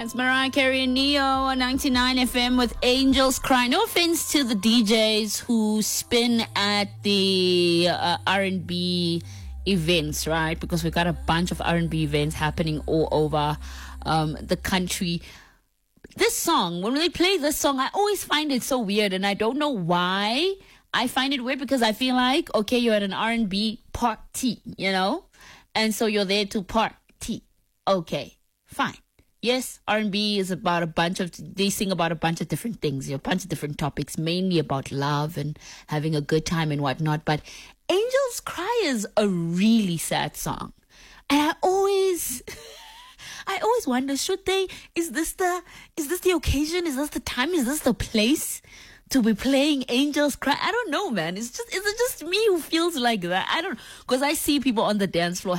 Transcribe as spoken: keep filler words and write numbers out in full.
It's Mariah Carey and Neo on ninety-nine F M with Angels Cry. No offense to the D Js who spin at the uh, R and B events, right? Because we got a bunch of R and B events happening all over um, the country. This song, when they play this song, I always find it so weird, and I don't know why I find it weird, because I feel like, okay, you're at an R and B party, you know? And so you're there to party. Okay, fine. Yes, R and B is about a bunch of, they sing about a bunch of different things, a bunch of different topics, mainly about love and having a good time and whatnot. But Angels Cry is a really sad song. And I always, I always wonder, should they, is this the, is this the occasion? Is this the time? Is this the place to be playing Angels Cry? I don't know, man. It's just, is it just me who feels like that? I don't, because I see people on the dance floor